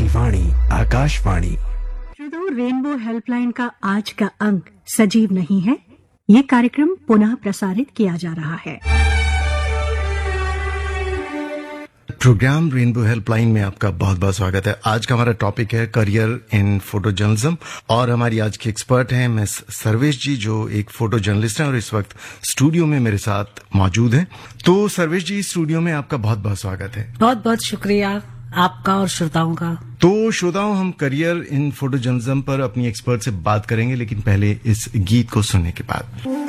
वाणी Akashvani. Rainbow helpline का आज का अंक सजीव नहीं है। ये कार्यक्रम पुनः प्रसारित किया जा रहा है। प्रोग्राम रेनबो हेल्पलाइन में आपका बहुत बहुत स्वागत है। आज का हमारा टॉपिक है करियर इन फोटो जर्नलिज्म और हमारी आज की एक्सपर्ट हैं मिस सर्वेश जी, जो एक फोटो जर्नलिस्ट हैं और इस वक्त स्टूडियो में मेरे साथ मौजूद हैं। तो सर्वेश जी, स्टूडियो में आपका बहुत बहुत स्वागत है। बहुत बहुत शुक्रिया आपका और श्रोताओं का। तो श्रोताओं, हम करियर इन फोटो जर्नलिज्म पर अपनी एक्सपर्ट से बात करेंगे, लेकिन पहले इस गीत को सुनने के बाद।